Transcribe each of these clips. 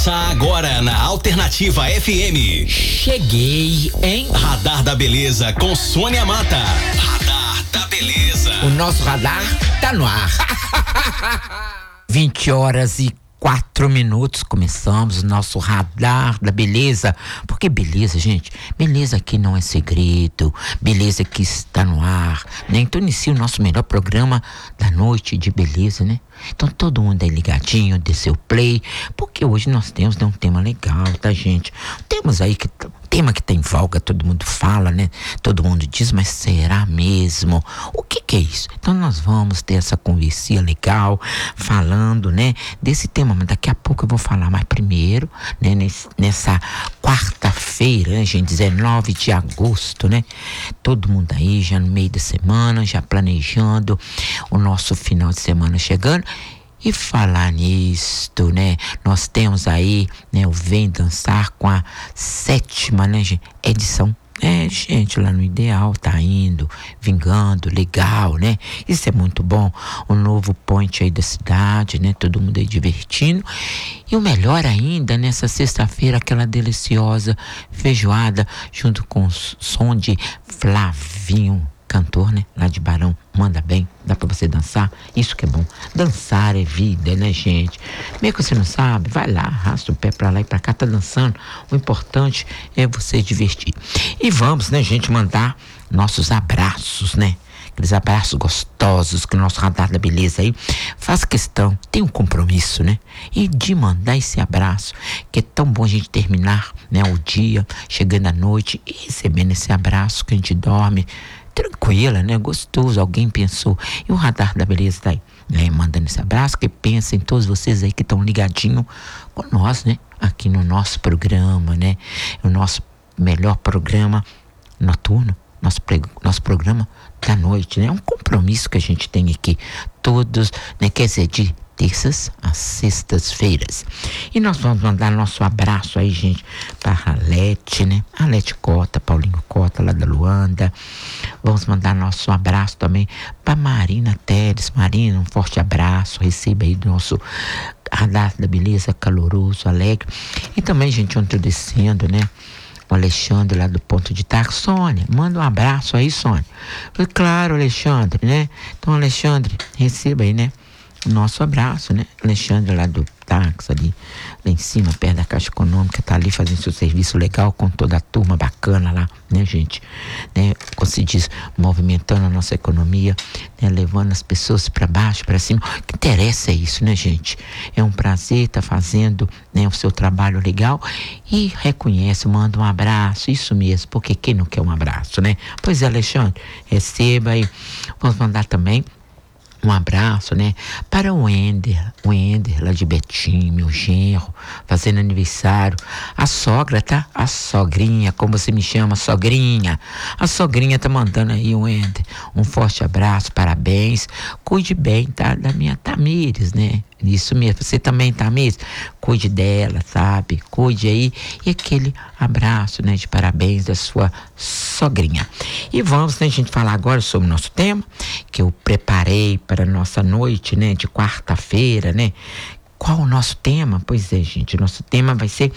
Começa agora na Alternativa FM. Cheguei, hein? Radar da Beleza com Sônia Mata. Radar da Beleza. O nosso radar tá no ar. 20h04, começamos o nosso Radar da Beleza. Porque beleza, gente, beleza aqui não é segredo, beleza aqui está no ar, né? Então inicia o nosso melhor programa da noite de beleza, né? Então todo mundo aí ligadinho, dê seu play, porque hoje nós temos um tema legal, tá, gente? Temos aí tema que tá em voga, todo mundo fala, né? Todo mundo diz, mas será mesmo? O que é isso? Então nós vamos ter essa conversinha legal, falando, né, desse tema, mas daqui a pouco eu vou falar, mas primeiro, né, nessa quarta-feira, né, gente, 19 de agosto, né? Todo mundo aí já no meio da semana, já planejando o nosso final de semana chegando. E falar nisto, né? Nós temos aí, né, o Vem Dançar com a 7ª, né, edição. Gente, lá no Ideal tá indo, vingando, legal, né? Isso é muito bom. O novo point aí da cidade, né? Todo mundo aí divertindo. E o melhor ainda, nessa sexta-feira, aquela deliciosa feijoada, junto com o som de Flavinho, cantor, né? Lá de Barão, manda bem, dá pra você dançar, isso que é bom. Dançar é vida, né, gente? Mesmo que você não sabe, vai lá, arrasta o pé pra lá e pra cá, tá dançando. O importante é você divertir. E vamos, né, gente, mandar nossos abraços, né? Aqueles abraços gostosos que o nosso Radar da Beleza aí faz questão, tem um compromisso, né? E de mandar esse abraço, que é tão bom a gente terminar, né, o dia, chegando à noite e recebendo esse abraço que a gente dorme tranquila, né? Gostoso, alguém pensou. E o Radar da Beleza tá aí, né? Mandando esse abraço, que pensa em todos vocês aí que estão ligadinho com nós, né? Aqui no nosso programa, né? O nosso melhor programa noturno, nosso programa da noite, né? É um compromisso que a gente tem aqui todos, né? Quer dizer, de terças às sextas-feiras. E nós vamos mandar nosso abraço aí, gente, para a Alete, né? Alete Cota, Paulinho Cota, lá da Luanda. Vamos mandar nosso abraço também para Marina Teres. Marina, um forte abraço. Receba aí do nosso Radar da Beleza, caloroso, alegre. E também, gente, ontem descendo, né? O Alexandre lá do ponto de táxi. Sônia, manda um abraço aí, Sônia. Claro, Alexandre, né? Então, Alexandre, receba aí, né? Nosso abraço, né? Alexandre lá do táxi, ali, lá em cima, perto da Caixa Econômica, tá ali fazendo seu serviço legal com toda a turma bacana lá, né, gente? Né? Como se diz, movimentando a nossa economia, né? Levando as pessoas para baixo, para cima. O que interessa é isso, né, gente? É um prazer estar fazendo, né, o seu trabalho legal e reconhece, manda um abraço, isso mesmo, porque quem não quer um abraço, né? Pois é, Alexandre, receba aí. Vamos mandar também um abraço, né, para o Ender lá de Betim, meu genro, fazendo aniversário. A sogra, tá? A sogrinha, como você me chama, sogrinha. A sogrinha tá mandando aí o Ender. Um forte abraço, parabéns. Cuide bem, tá? Da minha Tamires, né? Isso mesmo, você também, Tamires, cuide dela, sabe? Cuide aí. E aquele abraço, né, de parabéns da sua sogrinha. E vamos, né, gente, falar agora sobre o nosso tema, que eu preparei para a nossa noite, né, de quarta-feira, né? Qual o nosso tema? Pois é, gente, o nosso tema vai ser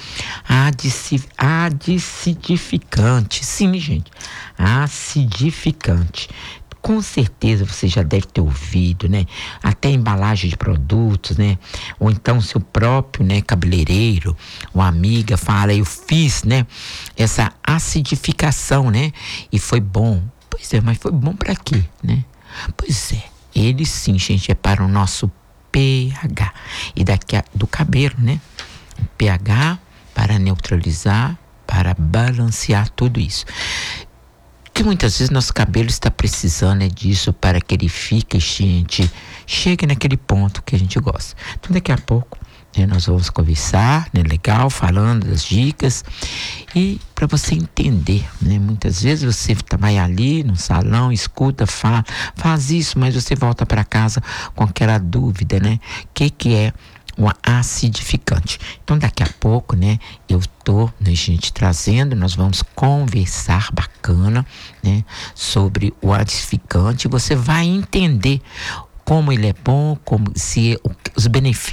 acidificante. Sim, gente, acidificante. Com certeza você já deve ter ouvido, né? Até embalagem de produtos, né? Ou então seu próprio, né, cabeleireiro, uma amiga fala, eu fiz, né, essa acidificação, né? E foi bom. Pois é, mas foi bom para quê, né? Pois é, ele sim, gente, é para o nosso pH. E do cabelo, né? O pH para neutralizar, para balancear tudo isso. Que muitas vezes nosso cabelo está precisando disso para que ele fique, gente, chegue naquele ponto que a gente gosta. Então daqui a pouco, né, nós vamos conversar, né, legal, falando das dicas e para você entender, né, muitas vezes você vai ali no salão, escuta, faz isso, mas você volta para casa com aquela dúvida, né, que é um acidificante. Então daqui a pouco, né, eu tô, né, gente, trazendo, nós vamos conversar bacana, né, sobre o acidificante. Você vai entender como ele é bom, como se os benefícios